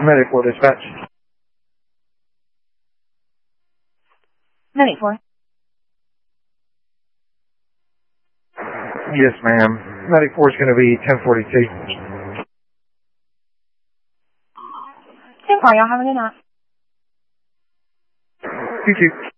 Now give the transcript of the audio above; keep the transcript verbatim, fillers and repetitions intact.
Medic four dispatch. Medic four. Yes, ma'am. Medic four is going to be ten forty-two. ten four, y'all have a good night. You too.